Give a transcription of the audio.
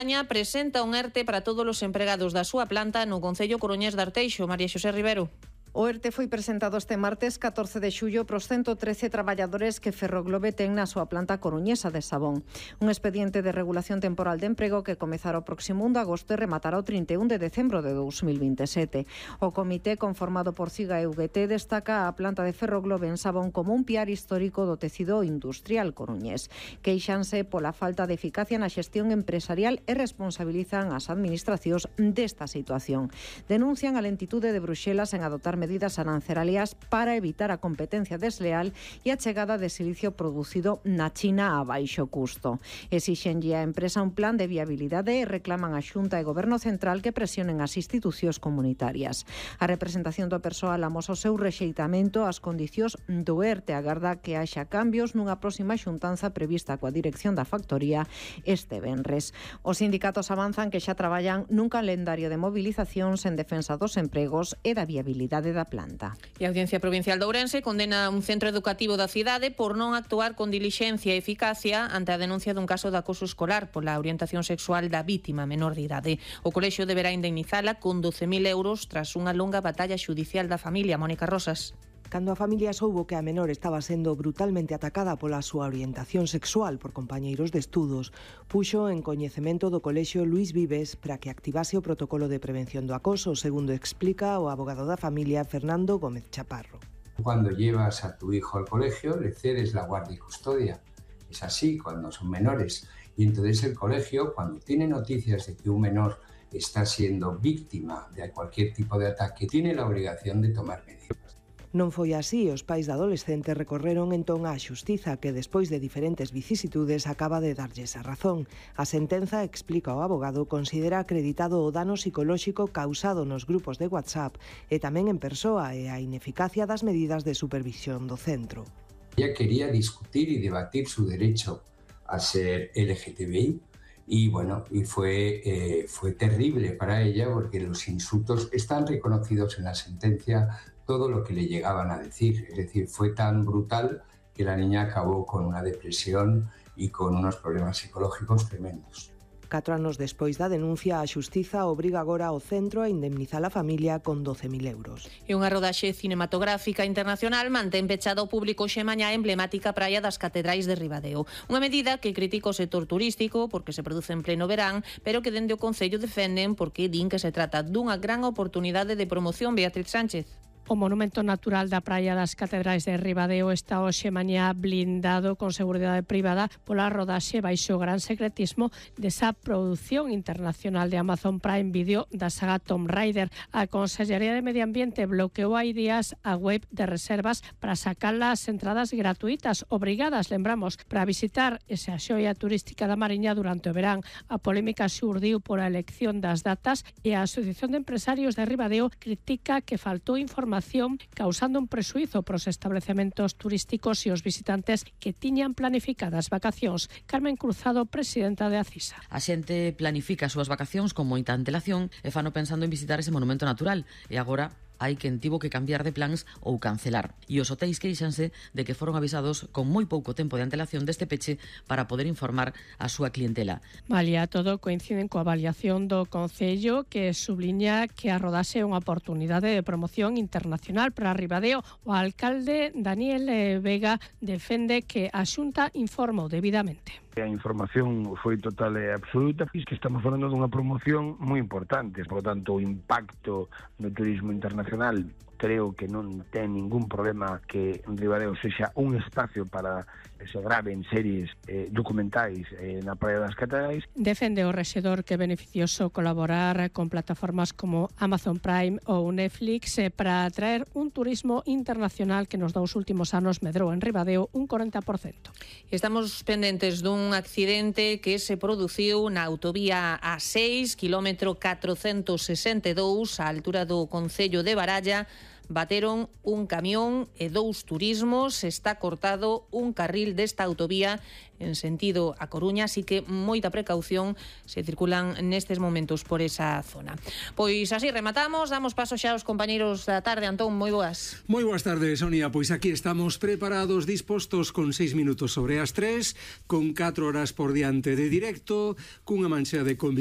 presenta un ERTE para todos os empregados da súa planta no concello coruñés de Arteixo. María Xosé Rivero. O ERTE foi presentado este martes 14 de xullo pros 113 traballadores que Ferroglobe ten na súa planta coruñesa de Sabón. Un expediente de regulación temporal de emprego que comezará o próximo 1 de agosto e rematará o 31 de decembro de 2027. O comité conformado por CIGA e UGT destaca a planta de Ferroglobe en Sabón como un piar histórico do tecido industrial coruñés. Queixanse pola falta de eficacia na xestión empresarial e responsabilizan as administracións desta situación. Denuncian a lentitude de Bruxelas en adoptar medidas arancelarias para evitar a competencia desleal e a chegada de silicio producido na China a baixo custo. Exixenlle á empresa un plan de viabilidade e reclaman a Xunta e Goberno Central que presionen as institucións comunitarias. A representación do persoal amosa o seu rexeitamento ás condicións do ERTE, agarda que haxa cambios nunha próxima xuntanza prevista coa dirección da factoría este venres. Os sindicatos avanzan que xa traballan nun calendario de movilizacións en defensa dos empregos e da viabilidade da planta. E a Audiencia Provincial de Ourense condena un centro educativo da cidade por non actuar con dilixencia e eficacia ante a denuncia dun caso de acoso escolar pola orientación sexual da vítima menor de idade. O colexio deberá indemnizala con 12.000 euros tras unha longa batalla xudicial da familia. Mónica Rosas. Cando a familia soubo que a menor estaba sendo brutalmente atacada pola súa orientación sexual por compañeiros de estudos, puxo en coñecemento do colexio Luís Vives para que activase o protocolo de prevención do acoso, segundo explica o abogado da familia Fernando Gómez Chaparro. Cuando llevas a tu hijo al colegio, le cedes la guardia y custodia. Es así cuando son menores. Y entonces el colegio, cuando tiene noticias de que un menor está siendo víctima de cualquier tipo de ataque, tiene la obligación de tomar medidas. Non foi así, os pais da adolescente recorreron entón á xustiza que despois de diferentes vicisitudes acaba de darlles a razón. A sentenza, explica o abogado, considera acreditado o dano psicolóxico causado nos grupos de WhatsApp e tamén en persoa e a ineficacia das medidas de supervisión do centro. Ella quería discutir y debatir su derecho a ser LGTBI y fue terrible para ella porque los insultos están reconocidos en la sentencia, todo lo que le llegaban a decir. Es decir, fue tan brutal que la niña acabó con una depresión y con unos problemas psicológicos tremendos. 4 anos despois da denuncia, a xustiza obriga agora ao centro a indemnizar a familia con 12.000 euros. E unha rodaxe cinematográfica internacional mantén pechada ao público xe mañá a emblemática praia das Catedrais de Ribadeo. Unha medida que critica o sector turístico porque se produce en pleno verán, pero que dende o Concello defenden porque din que se trata dunha gran oportunidade de promoción. Beatriz Sánchez. O monumento natural da praia das Catedrais de Ribadeo está hoxe mañá blindado con seguridade privada pola rodaxe baixo gran secretismo desa produción internacional de Amazon Prime Video da saga Tomb Raider. A Consellería de Medio Ambiente bloqueou hai días a web de reservas para sacar as entradas gratuitas, obrigadas, lembramos, para visitar esa xoia turística da Mariña durante o verán. A polémica xurdiu por a elección das datas e a Asociación de Empresarios de Ribadeo critica que faltou información causando un prexuízo pros establecementos turísticos e os visitantes que tiñan planificadas vacacións. Carmen Cruzado, presidenta de Acisa. A xente planifica as súas vacacións con moita antelación e fano pensando en visitar ese monumento natural e agora hai quen tivo que cambiar de plans ou cancelar. E os hotéis queixanse de que foron avisados con moi pouco tempo de antelación deste peche para poder informar a súa clientela. Malia todo, coinciden coa avaliación do Concello que subliña que a rodaxe é unha oportunidade de promoción internacional para Ribadeo. O alcalde Daniel Vega defende que a Xunta informou debidamente. A información foi total e absoluta, e que estamos falando dunha promoción moi importante, por lo tanto o impacto no turismo internacional creo que non ten ningún problema que Ribadeo sexa un espacio para que se graven series documentais na Praia das Catedrais. Defende o rexedor que é beneficioso colaborar con plataformas como Amazon Prime ou Netflix para atraer un turismo internacional que nos dous últimos anos medrou en Ribadeo un 40%. Estamos pendentes dun accidente que se produciu na autovía A6, kilómetro 462, á altura do Concello de Baralla, bateron un camión e 2 turismos. Está cortado un carril desta autovía en sentido a Coruña, así que moita precaución se circulan nestes momentos por esa zona. Pois así rematamos, damos paso xa aos compañeiros da tarde. Antón, moi boas. Moi boas tardes, Sonia. Pois aquí estamos preparados, dispostos con 6 minutos sobre as 3, con 4 horas por diante de directo, cunha mancha de